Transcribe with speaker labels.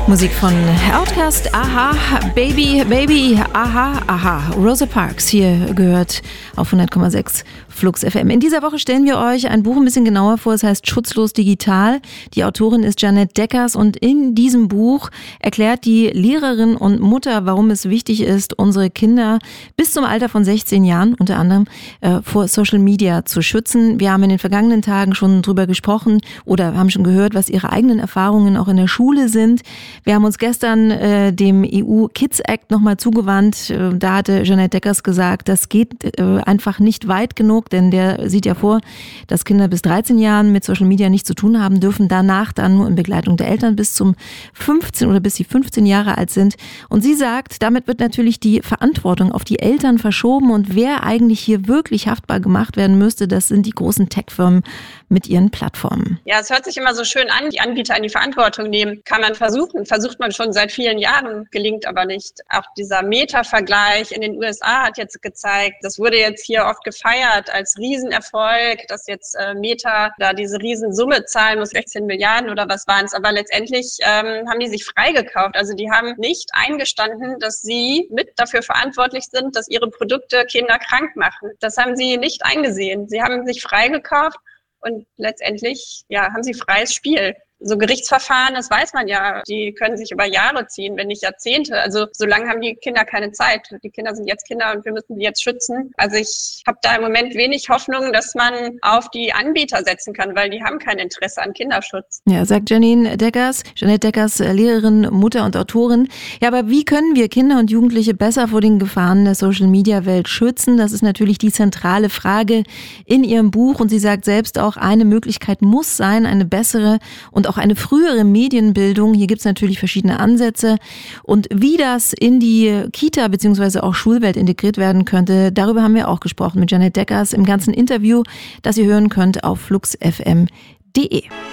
Speaker 1: Musik von Outkast, Aha, Baby, Baby, Aha, Aha. Rosa Parks hier gehört auf 100,6 Flux FM. In dieser Woche stellen wir euch ein Buch ein bisschen genauer vor. Es heißt Schutzlos digital. Die Autorin ist Jeanette Deckers und in diesem Buch erklärt die Lehrerin und Mutter, warum es wichtig ist, unsere Kinder bis zum Alter von 16 Jahren unter anderem vor Social Media zu schützen. Wir haben in den vergangenen Tagen schon drüber gesprochen oder haben schon gehört, was ihre eigenen Erfahrungen auch in der Schule sind. Wir haben uns gestern dem EU Kids Act nochmal zugewandt. Da hatte Jeanette Deckers gesagt, das geht einfach nicht weit genug, denn der sieht ja vor, dass Kinder bis 13 Jahren mit Social Media nichts zu tun haben dürfen, danach dann nur in Begleitung der Eltern bis zum 15 oder bis sie 15 Jahre alt sind. Und sie sagt, damit wird natürlich die Verantwortung auf die Eltern verschoben und wer eigentlich hier wirklich haftbar gemacht werden müsste, das sind die großen Tech-Firmen mit ihren Plattformen.
Speaker 2: Ja, es hört sich immer so schön an, die Anbieter in die Verantwortung nehmen. Kann man versucht man schon seit vielen Jahren, gelingt aber nicht. Auch dieser Meta-Vergleich in den USA hat jetzt gezeigt, das wurde jetzt hier oft gefeiert als Riesenerfolg, dass jetzt Meta da diese Riesensumme zahlen muss, 16 Milliarden oder was waren es. Aber letztendlich haben die sich freigekauft. Also die haben nicht eingestanden, dass sie mit dafür verantwortlich sind, dass ihre Produkte Kinder krank machen. Das haben sie nicht eingesehen. Sie haben sich freigekauft und letztendlich haben sie freies Spiel. So Gerichtsverfahren, das weiß man ja, die können sich über Jahre ziehen, wenn nicht Jahrzehnte. Also so lange haben die Kinder keine Zeit. Die Kinder sind jetzt Kinder und wir müssen sie jetzt schützen. Also ich habe da im Moment wenig Hoffnung, dass man auf die Anbieter setzen kann, weil die haben kein Interesse an Kinderschutz.
Speaker 1: Ja, sagt Jeanette Deckers, Lehrerin, Mutter und Autorin. Ja, aber wie können wir Kinder und Jugendliche besser vor den Gefahren der Social-Media-Welt schützen? Das ist natürlich die zentrale Frage in ihrem Buch. Und sie sagt selbst auch, eine Möglichkeit muss sein, eine bessere und auch eine frühere Medienbildung. Hier gibt es natürlich verschiedene Ansätze. Und wie das in die Kita bzw. auch Schulwelt integriert werden könnte, darüber haben wir auch gesprochen mit Jeanette Deckers im ganzen Interview, das ihr hören könnt auf fluxfm.de.